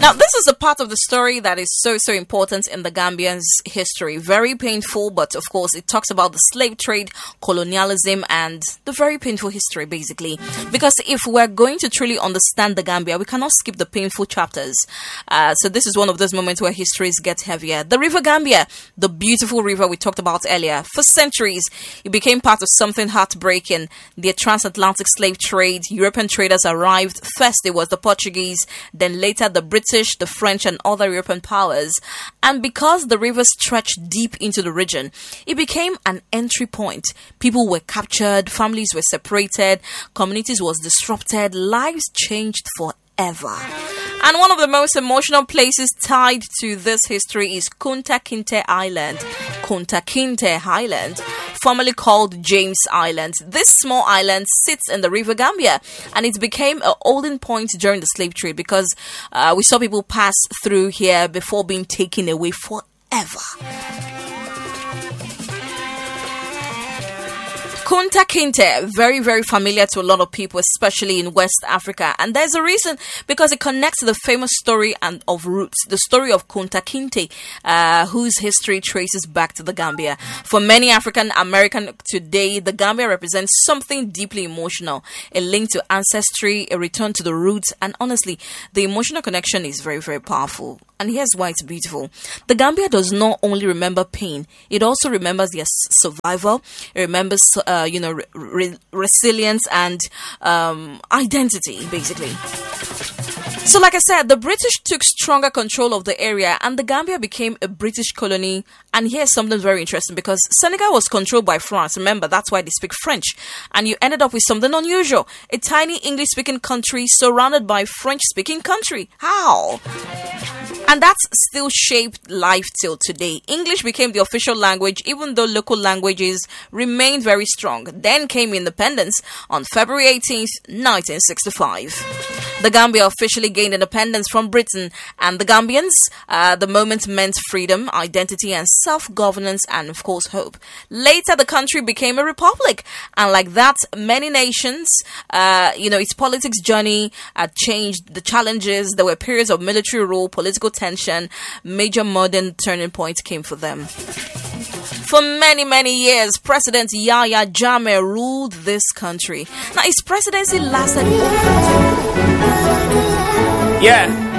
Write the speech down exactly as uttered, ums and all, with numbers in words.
Now, this is a part of the story that is so, so important in the Gambians' history. Very painful, but of course, it talks about the slave trade, colonialism, and the very painful history, basically. Because if we're going to truly understand the Gambia, we cannot skip the painful chapters. Uh, so this is one of those moments where histories get heavier. The River Gambia, the beautiful river we talked about earlier. For centuries, it became part of something heartbreaking. The transatlantic slave trade, European traders arrived. First, it was the Portuguese, then later the British, the French, and other European powers. And because the river stretched deep into the region, it became an entry point. People were captured, families were separated, communities was disrupted, lives changed forever. And one of the most emotional places tied to this history is Kunta Kinte Island. Kunta Kinte Island, formerly called James Island. This small island sits in the River Gambia, and it became a holding point during the slave trade because uh, we saw people pass through here before being taken away forever. Kunta Kinte, very, very familiar to a lot of people, especially in West Africa. And there's a reason, because it connects to the famous story and of roots, the story of Kunta Kinte, uh, whose history traces back to the Gambia. For many African American today, the Gambia represents something deeply emotional, a link to ancestry, a return to the roots, and honestly, the emotional connection is very, very powerful. And here's why it's beautiful. The Gambia does not only remember pain, it also remembers their survival. It remembers, uh, you know, re- re- resilience and um, identity, basically. So like I said, the British took stronger control of the area and the Gambia became a British colony. And here's something very interesting, because Senegal was controlled by France. Remember, that's why they speak French. And you ended up with something unusual. A tiny English-speaking country surrounded by French-speaking country. How? And that's still shaped life till today. English became the official language, even though local languages remained very strong. Then came independence on February eighteenth, nineteen sixty-five. The Gambia officially gained independence from Britain, and the Gambians, uh, the moment meant freedom, identity, and self-governance, and of course hope. Later, the country became a republic, and like that, many nations, uh, you know, its politics journey had changed. The challenges, there were periods of military rule, political tension, major modern turning points came for them. For many, many years, President Yahya Jammeh ruled this country. Now, his presidency lasted over... Yeah.